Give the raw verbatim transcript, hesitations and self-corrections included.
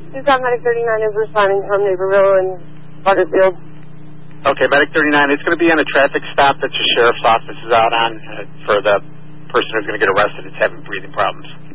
Tucson Medic thirty-nine is responding from Naperville and Butterfield. Okay, Medic thirty-nine, it's going to be on a traffic stop that your sheriff's office is out on uh, for the person who's going to get arrested. It's having breathing problems.